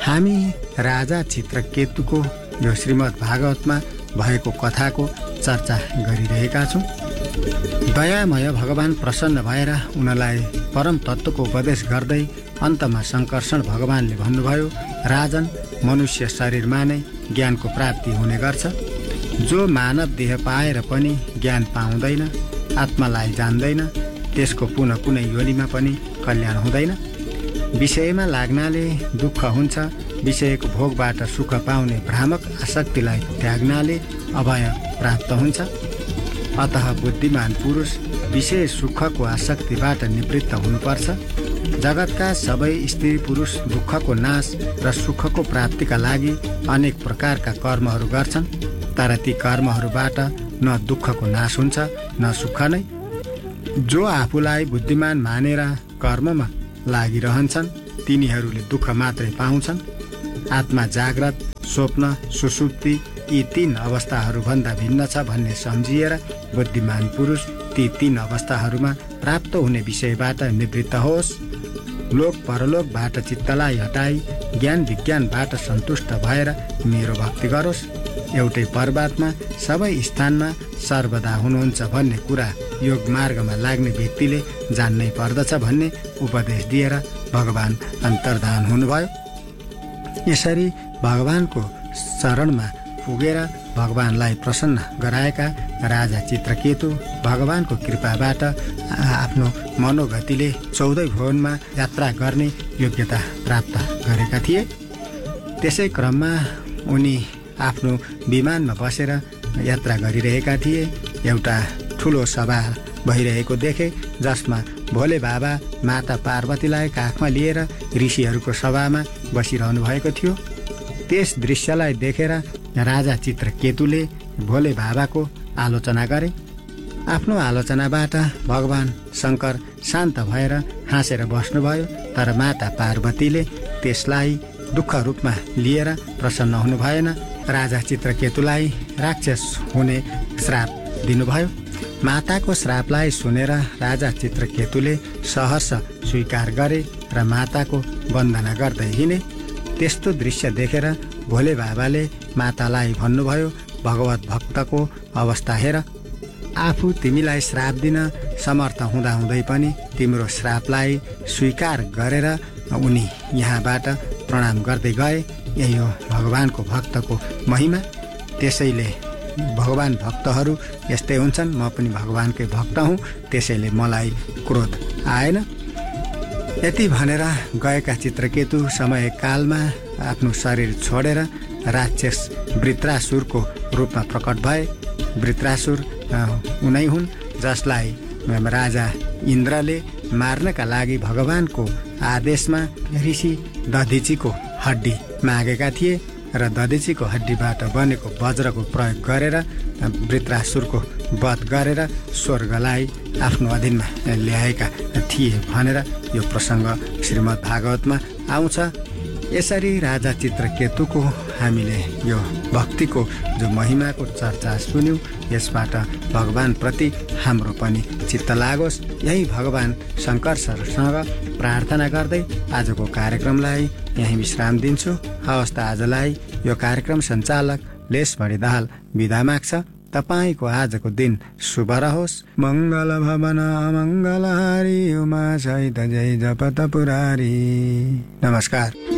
हामी राजा चित्रकेतुको यो श्रीमद् भागवतमा भएको कथाको चर्चा गरिरहेका छौँ। दयामय भगवान प्रसन्न भएर उनलाई परम तत्त्वको उपदेश गर्दै अन्तमा शङ्कर्षण भगवानले भन्नुभयो, राजन, मनुष्य शरीरमा नै ज्ञानको प्राप्ति हुने गर्छ। जो मानव देह पाएर पनि ज्ञान पाउँदैन, आत्मालाई जान्दैन, त्यसको पुनः कुनै योनिमा पनि कल्याण हुँदैन। विषयमा लाग्नाले दुःख हुन्छ। विषयको भोगबाट सुख पाउने भ्रामक आसक्तिलाई त्याग्नाले अभय प्राप्त हुन्छ। अतः बुद्धिमान पुरुष विषय सुखको आसक्तिबाट निवृत्त हुनुपर्छ। जगतका सबै स्त्री पुरुष दुःखको नाश र सुखको प्राप्तिका लागि अनेक प्रकारका कर्महरू गर्छन्, तर ती कर्महरूबाट न दुःखको नाश हुन्छ न सुख नै। जो आफूलाई बुद्धिमान मानेर कर्ममा लागिरहन्छन् तिनीहरूले दुःख मात्रै पाउँछन्। आत्मा जाग्रत, स्वप्न, सुषुप्ति यी 3 अवस्थाहरूभन्दा भिन्न छ भन्ने सम्झिएर बुद्धिमान पुरुष ती 3 अवस्थाहरूमा प्राप्त हुने विषयबाट निवृत्त होस्। लोक परलोकबाट चित्तलाई हटाई ज्ञान विज्ञानबाट सन्तुष्ट भएर मेरो भक्ति गरोस्। एउटै परमात्मा सबै स्थानमा सर्वदा हुनुहुन्छ भन्ने कुरा योग मार्गमा लाग्ने व्यक्तिले जान्नै पर्दछ भन्ने उपदेश दिएर भगवान अन्तर्धान हुनुभयो। यसरी भगवानको शरणमा पुगेर भगवानलाई प्रसन्न गराएका राजा चित्रकेतु भगवानको कृपाबाट आफ्नो मनोगतिले 14 भुवनमा यात्रा गर्ने योग्यता प्राप्त गरेका थिए। त्यसै क्रममा उनी आफ्नो विमानमा बसेर यात्रा गरिरहेका थिए। एउटा ठुलो सभा भइरहेको देखे, जसमा भोले बाबा माता पार्वतीलाई काखमा लिएर ऋषिहरूको सभामा बसिरहनु भएको थियो। त्यस दृश्यलाई देखेर राजा चित्रकेतुले भोले बाबाको आलोचना गरे। आफ्नो आलोचनाबाट भगवान शङ्कर शान्त भएर हाँसेर बस्नुभयो, तर माता पार्वतीले त्यसलाई दुःख रूपमा लिएर प्रसन्न हुनु भएन। राजा चित्रकेतुलाई राक्षस हुने श्राप दिनुभयो। माताको श्रापलाई सुनेर राजा चित्रकेतुले सहर्ष स्वीकार गरे र माताको वन्दना गर्दै हिँडे। त्यस्तो दृश्य देखेर भोले बाबाले मातालाई भन्नुभयो, भगवत भक्तको अवस्था हेर। आफू तिमीलाई श्राप दिन समर्थ हुँदाहुँदै पनि तिम्रो श्रापलाई स्वीकार गरेर उनी यहाँबाट प्रणाम गर्दै गए। यही हो भगवानको भक्तको महिमा। त्यसैले भगवान भक्तहरू यस्तै हुन्छन्। म पनि भगवानकै भक्त हुँ, त्यसैले मलाई क्रोध आएन। यति भनेर गएका चित्रकेतु समयकालमा आफ्नो शरीर छोडेर राक्षस वृत्रासुरको रूपमा प्रकट भए। वृत्रासुर उनै हुन् जसलाई राजा इन्द्रले मार्नका लागि भगवानको आदेशमा ऋषि दधिचीको हड्डी मागेका थिए र दधिचीको हड्डीबाट बनेको वज्रको प्रयोग गरेर वृत्रासुरको वध गरेर स्वर्गलाई आफ्नो अधीनमा ल्याएका थिए भनेर यो प्रसङ्ग श्रीमद् भागवतमा आउँछ। यसरी राजा चित्रकेतुको हामीले यो भक्तिको जो महिमाको चर्चा सुन्यौँ, यसबाट भगवानप्रति हाम्रो पनि चित्त लागोस्। यही भगवान शङ्कर सरसँग प्रार्थना गर्दै आजको कार्यक्रमलाई यहीँ विश्राम दिन्छु। हवस् त आजलाई यो कार्यक्रम सञ्चालक लेसबढी दाहाल बिदा माग्छ। तपाईको आजको दिन शुभ रहोस्। मङ्गल भवन मङ्गलहारी उमा सहित जय जपत पुरारी। नमस्कार।